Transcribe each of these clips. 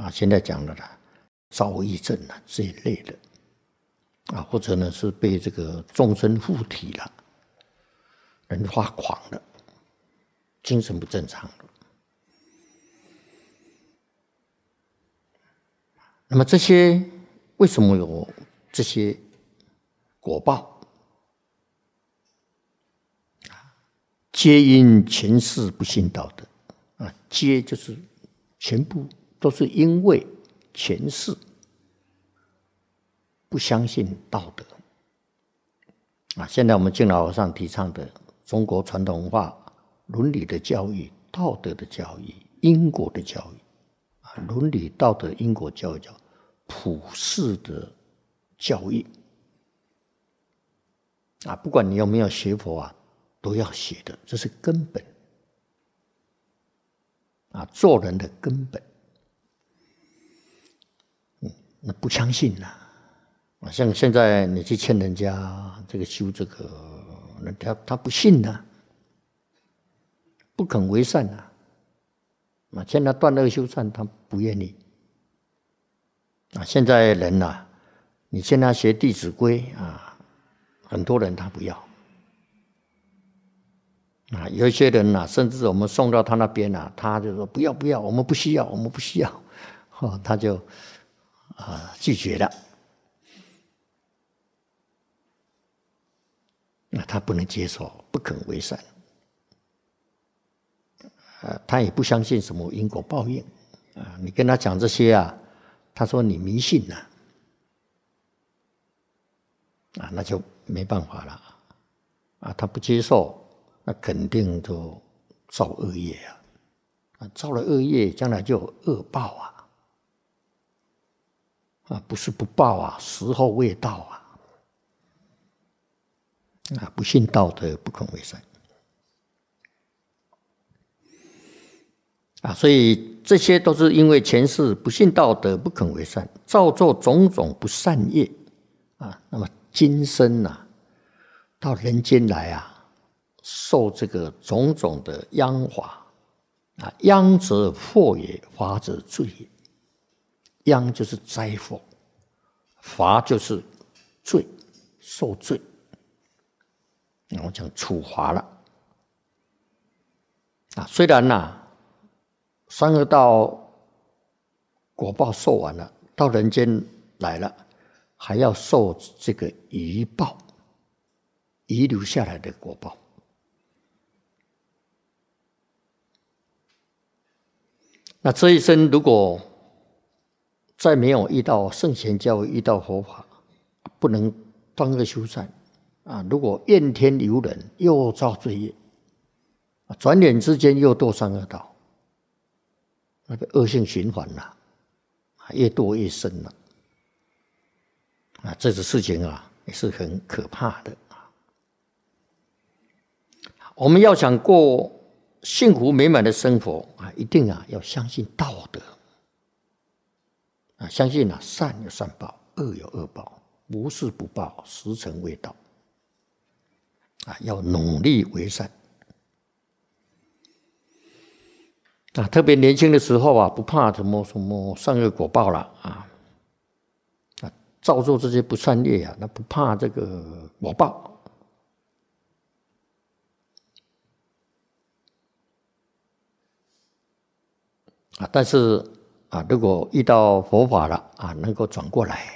现在讲的啦，躁郁症啊这一类的或者呢是被这个众生附体了，人发狂了，精神不正常了。那么这些为什么有这些果报？皆因前世不信道德皆就是全部都是因为前世不相信道德现在我们敬老和尚提倡的中国传统文化伦理的教育、道德的教育、因果的教育伦理、道德、因果教育叫普世的教育不管你有没有学佛都要学的，这是根本做人的根本。那不相信像现在你去劝人家这个修这个，他不信不肯为善劝他断恶修善，他不愿意现在人你劝他学《弟子规》很多人他不要有一些人甚至我们送到他那边他就说不要不要，我们不需要，我们不需要他就拒绝了。他不能接受，不肯为善他也不相信什么因果报应你跟他讲这些他说你迷信那就没办法了他不接受，那肯定就造恶业造了恶业，将来就有恶报不是不报时候未到不信道德，不肯为善所以这些都是因为前世不信道德，不肯为善，造作种种不善业那么今生到人间来受这个种种的殃罚殃则祸也，罚则罪也。殃就是灾祸，罚就是罪，受罪。我讲处罚了虽然三恶道果报受完了，到人间来了，还要受这个余报，遗留下来的果报。那这一生如果再没有遇到圣贤教育，遇到佛法，不能断恶修善如果怨天尤人，又造罪业转眼之间又堕三恶道，那个恶性循环越堕越深了这个事情也是很可怕的我们要想过幸福美满的生活一定要相信道德相信善有善报，恶有恶报，不是不报，时辰未到要努力为善特别年轻的时候不怕什么善恶果报了造作这些不善业那不怕这个果报但是如果遇到佛法了能够转过来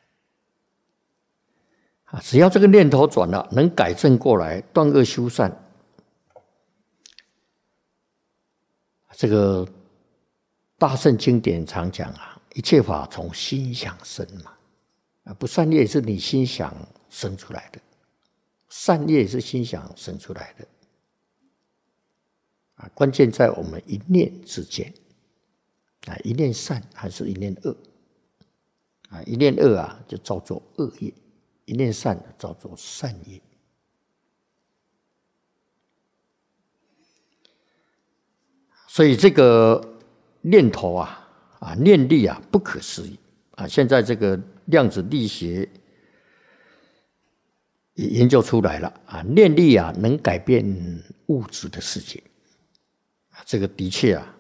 只要这个念头转了，能改正过来，断恶修善，这个大圣经典常讲一切法从心想生不善业是你心想生出来的，善业是心想生出来的关键在我们一念之间一念善还是一念恶一念恶就造作恶业，一念善造作善业所以这个念头念力不可思议现在这个量子力学也研究出来了念力能改变物质的世界这个的确